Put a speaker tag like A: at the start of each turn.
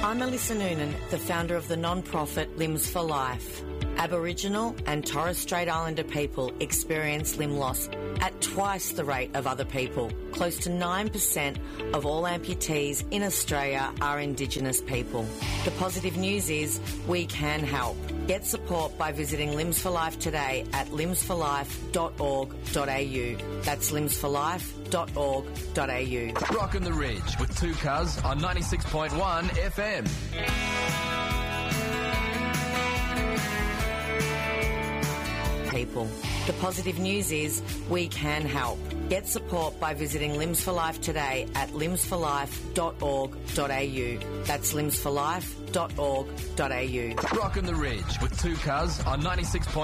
A: I'm Alyssa Noonan, the founder of the non-profit Limbs for Life. Aboriginal and Torres Strait Islander people experience limb loss at twice the rate of other people. Close to 9% of all amputees in Australia are Indigenous people. The positive news is we can help. Get support by visiting Limbs for Life today at limbsforlife.org.au. That's limbsforlife.org.au.
B: Rockin' the Ridge with 2Cuz on 96.1 FM.
A: People. The positive news is we can help. Get support by visiting Limbs for Life today at limbsforlife.org.au. That's limbsforlife.org.au.
B: Rockin' the Ridge with 2Cuz on 96.1